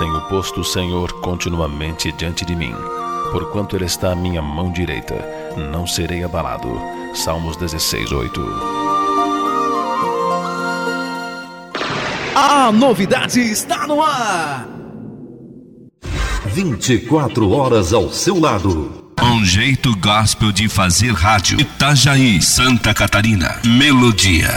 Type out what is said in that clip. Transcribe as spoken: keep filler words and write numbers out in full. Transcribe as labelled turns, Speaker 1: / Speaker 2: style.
Speaker 1: Tenho posto o Senhor continuamente diante de mim. Porquanto Ele está à minha mão direita, não serei abalado. Salmos dezesseis, oito.
Speaker 2: A novidade está no ar!
Speaker 3: vinte e quatro horas ao seu lado.
Speaker 4: Um jeito gospel de fazer rádio. Itajaí, Santa Catarina. Melodia.